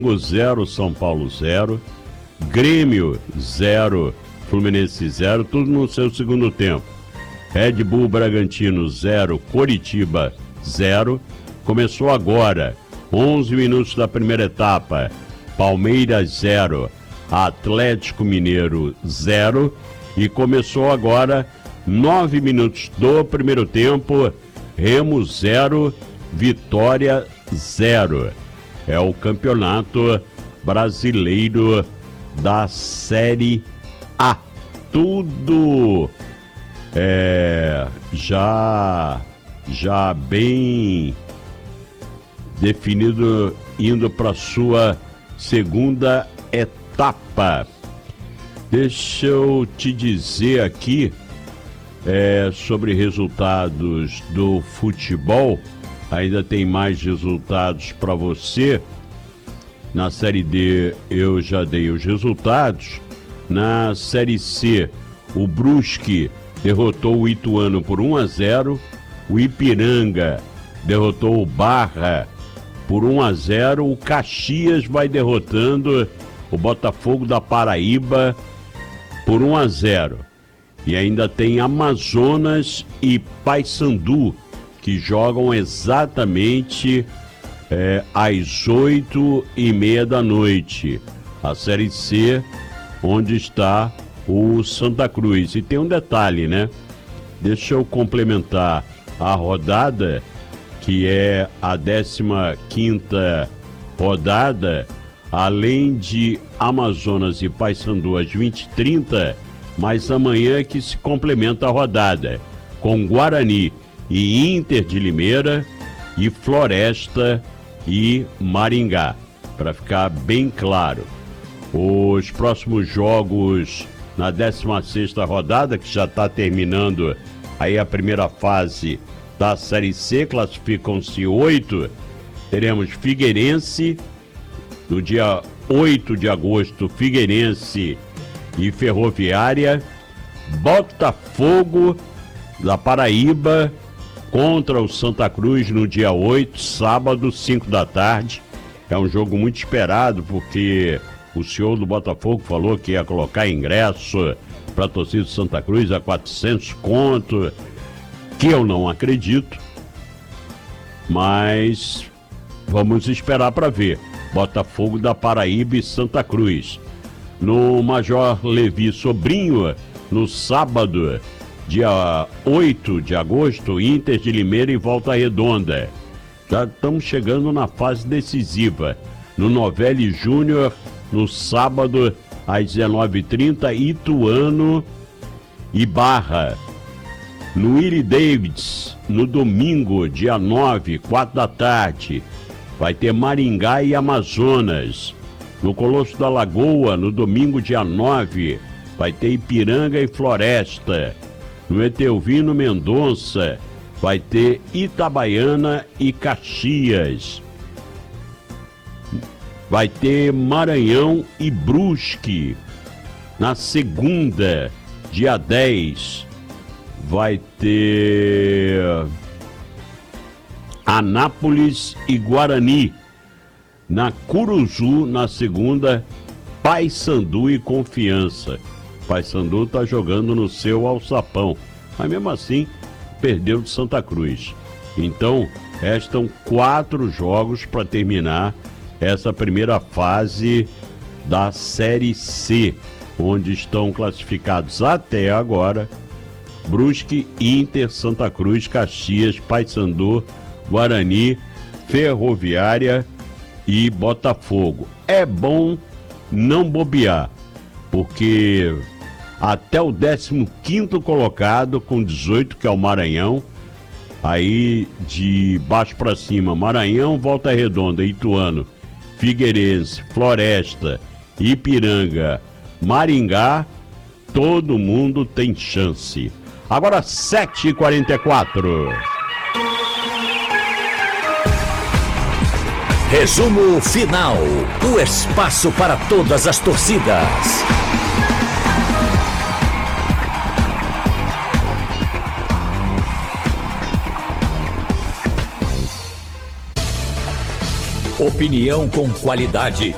0, São Paulo 0, Grêmio 0, Fluminense 0, tudo no seu segundo tempo. Red Bull Bragantino 0, Coritiba 0. Começou agora, 11 minutos da primeira etapa. Palmeiras 0, Atlético Mineiro 0. E começou agora, 9 minutos do primeiro tempo, Remo 0, Vitória 0. É o campeonato brasileiro da Série A. Tudo já bem definido, indo para sua segunda etapa. Deixa eu te dizer aqui sobre resultados do futebol. Ainda tem mais resultados para você. Na Série D eu já dei os resultados. Na Série C, o Brusque derrotou o Ituano por 1-0. O Ipiranga derrotou o Barra por 1-0. O Caxias vai derrotando o Botafogo da Paraíba por 1-0. E ainda tem Amazonas e Paysandu, que jogam exatamente às 8h30 da noite. A Série C, onde está o Santa Cruz. E tem um detalhe, né? Deixa eu complementar a rodada, que é a 15ª rodada, além de Amazonas e Paysandu às 20h30, mas amanhã é que se complementa a rodada, com Guarani e Inter de Limeira, e Floresta e Maringá, para ficar bem claro. Os próximos jogos na 16ª rodada, que já está terminando aí a primeira fase da Série C, classificam-se 8, teremos Figueirense, no dia 8 de agosto, Figueirense e Ferroviária, Botafogo da Paraíba contra o Santa Cruz no dia 8, sábado, 5 da tarde. É um jogo muito esperado, porque o senhor do Botafogo falou que ia colocar ingresso para a torcida do Santa Cruz a 400 conto, que eu não acredito, mas vamos esperar para ver. Botafogo da Paraíba e Santa Cruz. No Major Levi Sobrinho, no sábado, dia 8 de agosto, Inter de Limeira e Volta Redonda. Já estamos chegando na fase decisiva. No Novelli Júnior, no sábado, às 19h30, Ituano e Barra. No Willie Davids, no domingo, dia 9, 4 da tarde, vai ter Maringá e Amazonas. No Colosso da Lagoa, no domingo, dia 9, vai ter Ipiranga e Floresta. No Etelvino Mendonça, vai ter Itabaiana e Caxias. Vai ter Maranhão e Brusque. Na segunda, dia 10, vai ter Anápolis e Guarani. Na Curuzu, na segunda, Paysandu e Confiança. Paysandu está jogando no seu alçapão, mas mesmo assim perdeu de Santa Cruz. Então, restam 4 jogos para terminar essa primeira fase da Série C, onde estão classificados até agora Brusque, Inter, Santa Cruz, Caxias, Paysandu, Guarani, Ferroviária e Botafogo. É bom não bobear, porque até o 15º colocado com 18, que é o Maranhão, aí de baixo para cima, Maranhão, Volta Redonda, Ituano, Figueirense, Floresta, Ipiranga, Maringá, todo mundo tem chance. Agora 7h44. Resumo final. O espaço para todas as torcidas. Opinião com qualidade